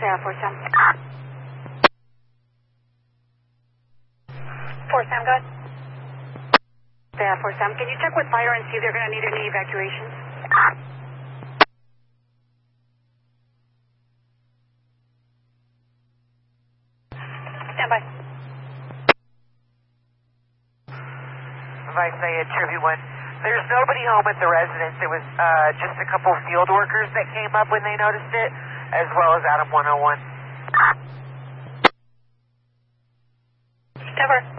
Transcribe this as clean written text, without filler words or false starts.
Sarah, 4-7. 4-7, go ahead. Sarah, 4-7. Can you check with fire and see if they're going to need any evacuations? Stand by. Vice Sayed, Tribute 1. There's nobody home at the residence. It was just a couple of field workers that came up when they noticed it, as well as Adam 101. Stand by.